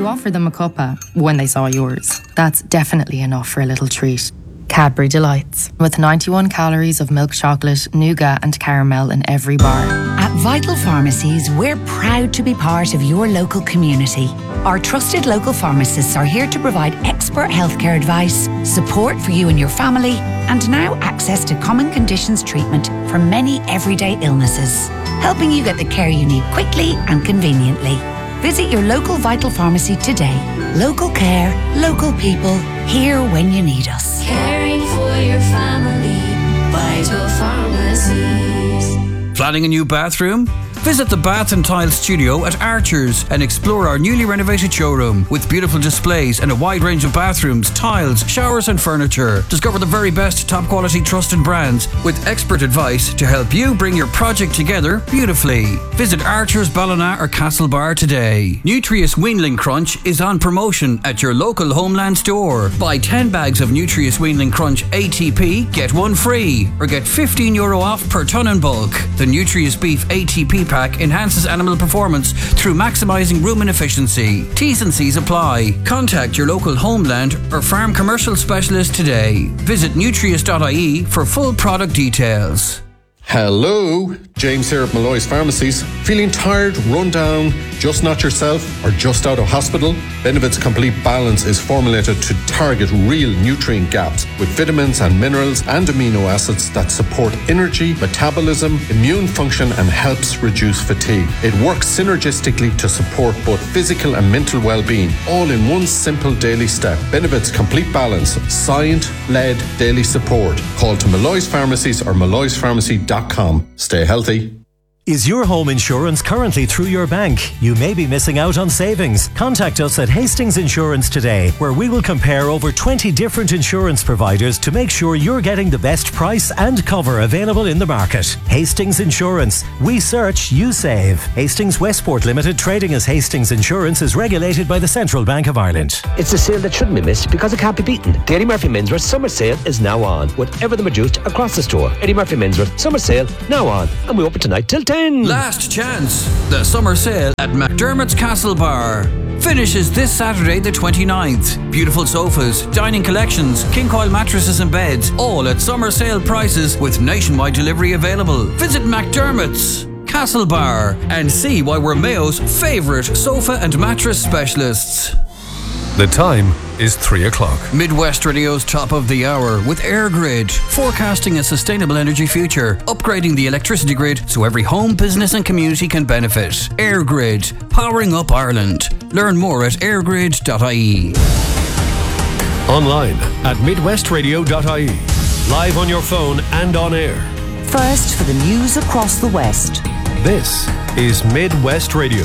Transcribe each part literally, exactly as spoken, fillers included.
offered them a cuppa when they saw yours. That's definitely enough for a little treat. Cadbury Delights, with ninety-one calories of milk chocolate, nougat and caramel in every bar. At Vital Pharmacies, we're proud to be part of your local community. Our trusted local pharmacists are here to provide expert healthcare advice, support for you and your family, and now access to common conditions treatment for many everyday illnesses, helping you get the care you need quickly and conveniently. Visit your local Vital Pharmacy today. Local care, local people, here when you need us. Caring for your family, Vital Pharmacies. Planning a new bathroom? Visit the Bath and Tile Studio at Archers and explore our newly renovated showroom with beautiful displays and a wide range of bathrooms, tiles, showers and furniture. Discover the very best top quality trusted brands with expert advice to help you bring your project together beautifully. Visit Archers, Ballina or Castlebar today. Nutrius Weanling Crunch is on promotion at your local Homeland store. Buy ten bags of Nutrius Weanling Crunch A T P, get one free, or get fifteen euro off per tonne in bulk. The Nutrius Beef A T P pack enhances animal performance through maximising rumen efficiency. T's and C's apply. Contact your local Homeland or farm commercial specialist today. Visit nutrius dot I E for full product details. Hello, James here at Malloy's Pharmacies. Feeling tired, run down, just not yourself, or just out of hospital? Benevit's Complete Balance is formulated to target real nutrient gaps with vitamins and minerals and amino acids that support energy, metabolism, immune function and helps reduce fatigue. It works synergistically to support both physical and mental well-being, all in one simple daily step. Benevit's Complete Balance, science-led daily support. Call to Malloy's Pharmacies or malloys pharmacy dot com. Stay healthy. Is your home insurance currently through your bank? You may be missing out on savings. Contact us at Hastings Insurance today, where we will compare over twenty different insurance providers to make sure you're getting the best price and cover available in the market. Hastings Insurance. We search, you save. Hastings Westport Limited, trading as Hastings Insurance, is regulated by the Central Bank of Ireland. It's a sale that shouldn't be missed because it can't be beaten. The Eddie Murphy Menswear Summer Sale is now on, with everything reduced across the store. Eddie Murphy Menswear Summer Sale now on, and we open tonight till ten. Last chance. The summer sale at McDermott's Castlebar finishes this Saturday the twenty-ninth. Beautiful sofas, dining collections, king coil mattresses and beds, all at summer sale prices with nationwide delivery available. Visit McDermott's Castlebar and see why we're Mayo's favourite sofa and mattress specialists. The time is three o'clock. Midwest Radio's top of the hour with EirGrid, forecasting a sustainable energy future, upgrading the electricity grid so every home, business and community can benefit. EirGrid, powering up Ireland. Learn more at air grid dot I E. Online at midwest radio dot I E. Live on your phone and on air. First for the news across the West. This is Midwest Radio.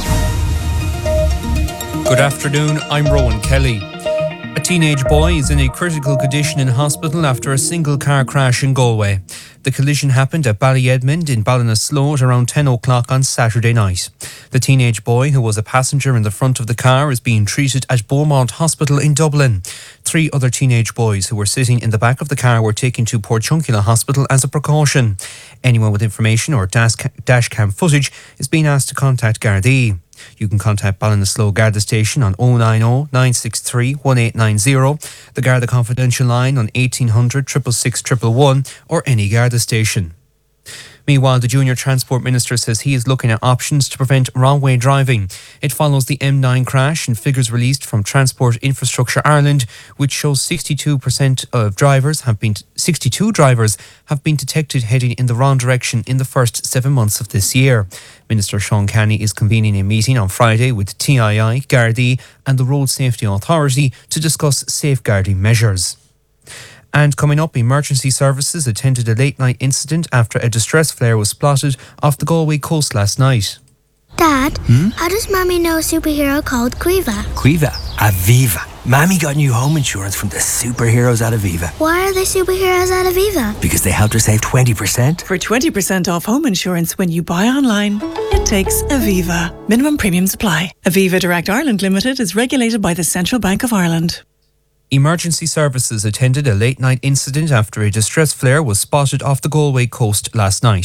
Good afternoon, I'm Rowan Kelly. A teenage boy is in a critical condition in hospital after a single car crash in Galway. The collision happened at Ballyedmond in Ballinasloe at around ten o'clock on Saturday night. The teenage boy, who was a passenger in the front of the car, is being treated at Beaumont Hospital in Dublin. Three other teenage boys who were sitting in the back of the car were taken to Portchunkilla Hospital as a precaution. Anyone with information or dash cam footage is being asked to contact Gardaí. You can contact Ballinasloe Garda Station on oh nine oh, nine six three, one eight nine oh, the Garda Confidential line on eighteen hundred, six six six, one one one, or any Garda station. Meanwhile, the Junior Transport Minister says he is looking at options to prevent wrong-way driving. It follows the M nine crash and figures released from Transport Infrastructure Ireland, which shows sixty-two percent of drivers have been sixty-two drivers have been detected heading in the wrong direction in the first seven months of this year. Minister Sean Canny is convening a meeting on Friday with T I I, Gardaí and the Road Safety Authority to discuss safeguarding measures. And coming up, emergency services attended a late-night incident after a distress flare was spotted off the Galway coast last night. Dad, hmm? how does Mommy know a superhero called Quiva? Quiva? Aviva. Mommy got new home insurance from the superheroes at Aviva. Why are they superheroes at Aviva? Because they helped her save twenty percent. For twenty percent off home insurance when you buy online, it takes Aviva. Minimum premiums apply. Aviva Direct Ireland Limited is regulated by the Central Bank of Ireland. Emergency services attended a late-night incident after a distress flare was spotted off the Galway coast last night.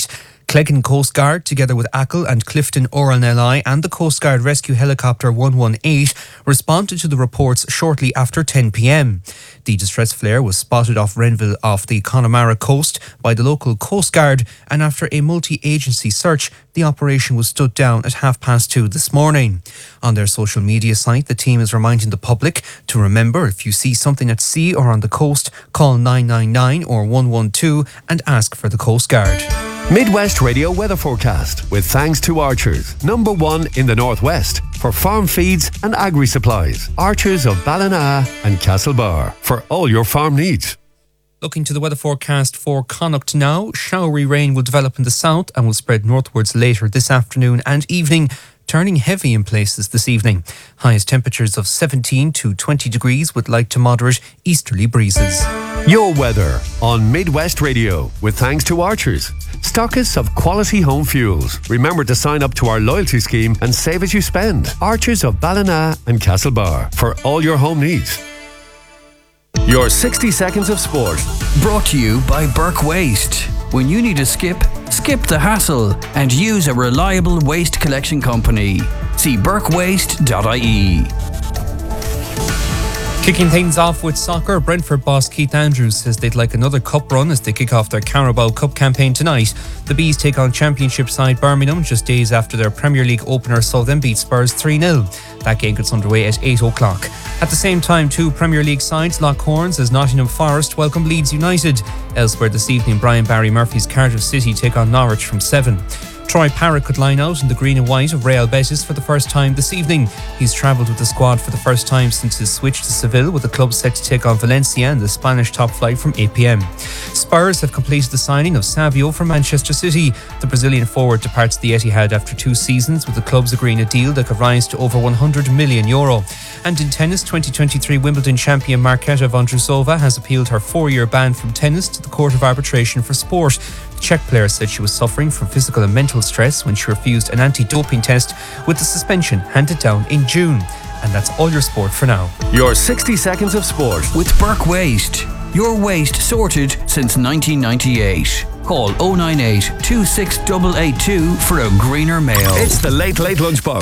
Cleggan Coast Guard, together with Achill and Clifton O R L N L I and the Coast Guard Rescue Helicopter one one eight, responded to the reports shortly after ten p m. The distress flare was spotted off Renville off the Connemara coast by the local Coast Guard, and after a multi-agency search, the operation was stood down at half past two this morning. On their social media site, the team is reminding the public to remember, if you see something at sea or on the coast, call nine nine nine or one one two and ask for the Coast Guard. Midwest Radio weather forecast with thanks to Archers, number one in the Northwest for farm feeds and agri supplies. Archers of Ballina and Castlebar for all your farm needs. Looking to the weather forecast for Connacht now, showery rain will develop in the south and will spread northwards later this afternoon and evening, turning heavy in places this evening. Highest temperatures of seventeen to twenty degrees with light to moderate easterly breezes. Your weather on Midwest Radio with thanks to Archers, stockists of quality home fuels. Remember to sign up to our loyalty scheme and save as you spend. Archers of Ballina and Castlebar for all your home needs. Your sixty seconds of sport. Brought to you by Burke Waste. When you need a skip, skip the hassle and use a reliable waste collection company. See burke waste dot I E. Kicking things off with soccer, Brentford boss Keith Andrews says they'd like another cup run as they kick off their Carabao Cup campaign tonight. The Bees take on Championship side Birmingham just days after their Premier League opener saw them beat Spurs three nil. That game gets underway at eight o'clock. At the same time, two Premier League sides lock horns as Nottingham Forest welcome Leeds United. Elsewhere this evening, Brian Barry Murphy's Cardiff City take on Norwich from seven. Troy Parrott could line out in the green and white of Real Betis for the first time this evening. He's travelled with the squad for the first time since his switch to Seville, with the club set to take on Valencia in the Spanish top flight from eight p m. Spurs have completed the signing of Savio from Manchester City. The Brazilian forward departs the Etihad after two seasons, with the clubs agreeing a deal that could rise to over one hundred million euro. And in tennis, twenty twenty-three Wimbledon champion Marketa Vondrousova has appealed her four-year ban from tennis to the Court of Arbitration for Sport. The Czech player said she was suffering from physical and mental stress when she refused an anti-doping test, with the suspension handed down in June. And that's all your sport for now. Your sixty seconds of sport with Burke Waste. Your waste sorted since nineteen ninety-eight. Call oh nine eight, two six eight eight two for a greener mail. It's the Late Late Lunchbox.